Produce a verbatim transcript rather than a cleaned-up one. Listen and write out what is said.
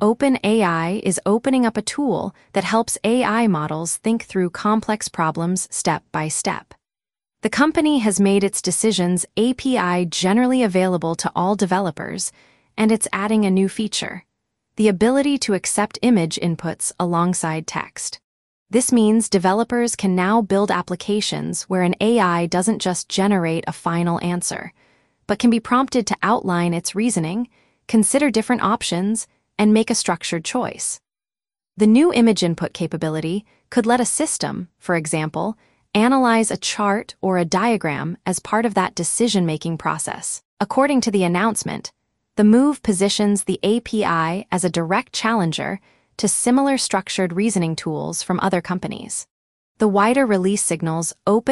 OpenAI is opening up a tool that helps A I models think through complex problems step by step. The company has made its decisions A P I generally available to all developers, and it's adding a new feature: the ability to accept image inputs alongside text. This means developers can now build applications where an A I doesn't just generate a final answer, but can be prompted to outline its reasoning, consider different options, and make a structured choice. The new image input capability could let a system, for example, analyze a chart or a diagram as part of that decision-making process. According to the announcement, the move positions the A P I as a direct challenger to similar structured reasoning tools from other companies. The wider release signals open